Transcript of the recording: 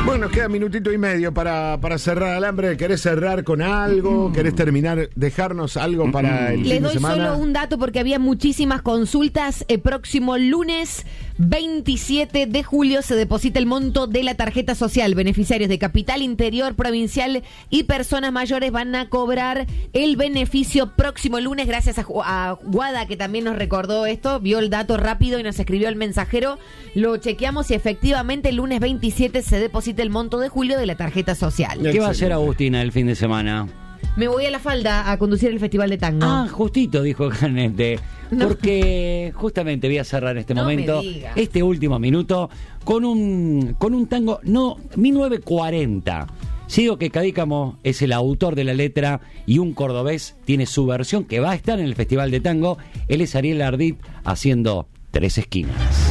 Bueno, nos queda minutito y medio para cerrar Alambre. ¿Querés cerrar con algo? ¿Querés terminar, dejarnos algo para el fin de semana? Les doy solo un dato porque había muchísimas consultas. El próximo lunes 27 de julio se deposita el monto de la tarjeta social. Beneficiarios de Capital Interior, Provincial y personas mayores van a cobrar el beneficio próximo lunes. Gracias a Guada, que también nos recordó esto, vio el dato rápido y nos escribió el mensajero. Lo chequeamos y efectivamente el lunes 27 se deposita el monto de julio de la tarjeta social. ¿Qué va a hacer Agustina el fin de semana? Me voy a La Falda a conducir el Festival de Tango. Ah, justito, dijo Canete. No. Porque justamente voy a cerrar este momento, este último minuto, con un tango, 1940. Sigo que Cadícamo es el autor de la letra y un cordobés tiene su versión que va a estar en el Festival de Tango. Él es Ariel Ardit haciendo Tres Esquinas.